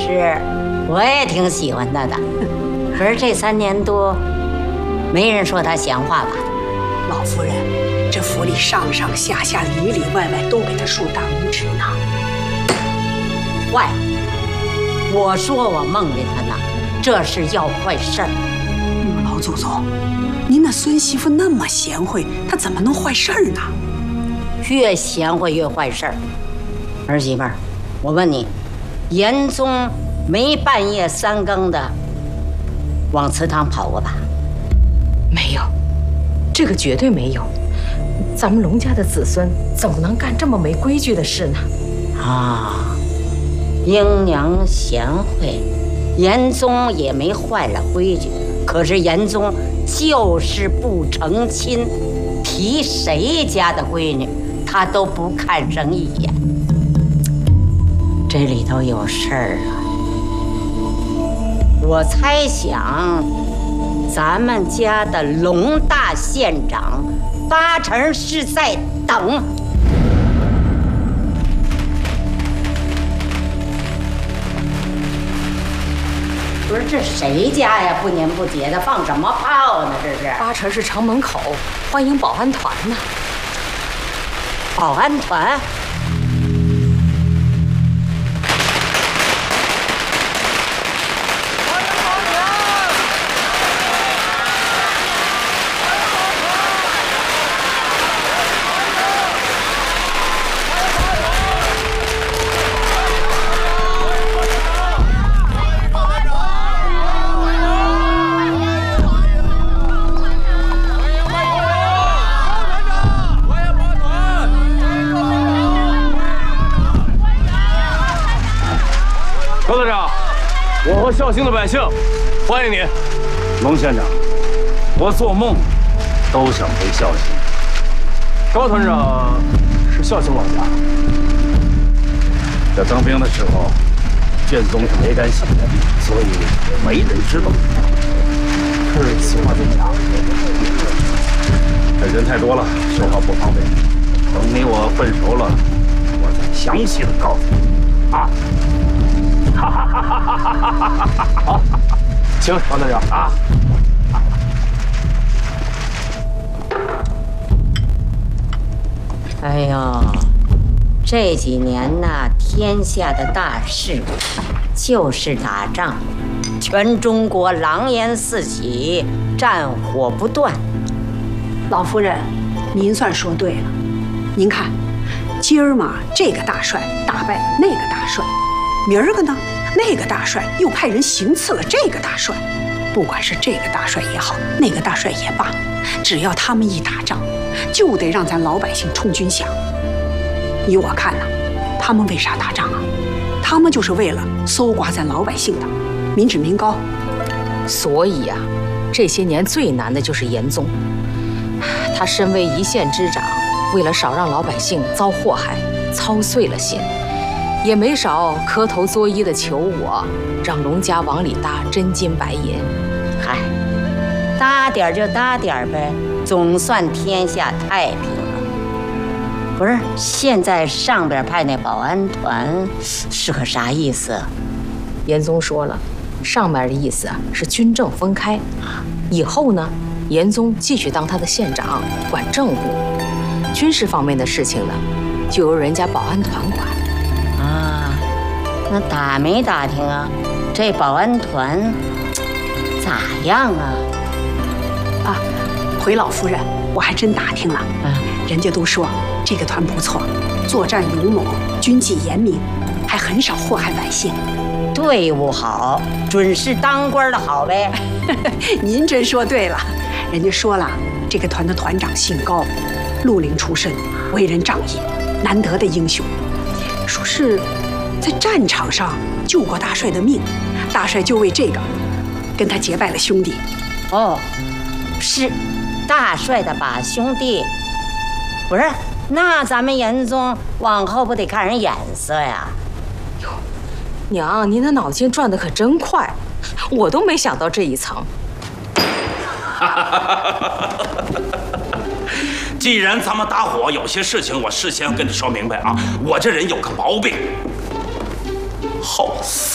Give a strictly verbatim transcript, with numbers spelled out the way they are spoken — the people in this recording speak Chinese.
是，我也挺喜欢他的。可是这三年多，没人说他闲话吧？ 老夫人，这府里上上下下、里里外外都给他竖大拇指呢。 坏！我说我梦见他呢，这是要坏事儿。 老祖宗，您那孙媳妇那么贤惠，她怎么能坏事儿呢？ 越贤惠越坏事儿。儿媳妇儿，我问你，严宗没半夜三更的往祠堂跑过吧？ 没有，这个绝对没有。咱们龙家的子孙怎么能干这么没规矩的事呢？ 啊，英娘贤惠，严宗也没坏了规矩。可是严宗就是不成亲，提谁家的闺女，他都不看上一眼。这里头有事儿啊！我猜想，咱们家的龙大县长八成是在等。不是，这谁家呀？不年不节的放什么炮呢？这是八成是城门口欢迎保安团呢。 保安团？ 高队长，我和绍兴的百姓欢迎你。 龙县长，我做梦都想回绍兴。 高团长是绍兴老家。 在当兵的时候，卷宗是没敢写，所以没人知道。 是此话怎讲？ 这人太多了，说话不方便。等你我混熟了，我再详细的告诉你。啊！哈哈哈哈哈哈哈！好， 请高队长啊。 哎呦，这几年呐，天下的大事就是打仗，全中国狼烟四起，战火不断。 老夫人，您算说对了。您看，今儿嘛，这个大帅打败那个大帅，明儿个呢，那个大帅又派人行刺了这个大帅。不管是这个大帅也好，那个大帅也罢，只要他们一打仗，就得让咱老百姓冲军饷。依我看呐，他们为啥打仗啊？他们就是为了搜刮咱老百姓的民脂民膏。 所以啊，这些年最难的就是严嵩。他身为一县之长，为了少让老百姓遭祸害，操碎了心，也没少磕头作揖的求我，让龙家往里搭真金白银。 嗨，搭点就搭点呗，总算天下太平了。不是，现在上边派那保安团是个啥意思？ 严嵩说了，上面的意思啊是军政分开，以后呢，严嵩继续当他的县长，管政务，军事方面的事情呢，就由人家保安团管。 啊，那打没打听啊？这保安团咋样啊？ 啊，回老夫人，我还真打听了， 嗯， 人家都说这个团不错，作战勇猛，军纪严明，还很少祸害百姓。 队伍好，准是当官的好呗。 您真说对了，人家说了，这个团的团长姓高，绿林出身，为人仗义，难得的英雄。说是在战场上救过大帅的命，大帅就为这个跟他结拜了兄弟。 哦，是大帅的把兄弟。不是，那咱们严嵩往后不得看人眼色呀？ 哟，娘，您的脑筋转得可真快，我都没想到这一层。 既然咱们搭伙，有些事情我事先要跟你说明白啊。我这人有个毛病，好色。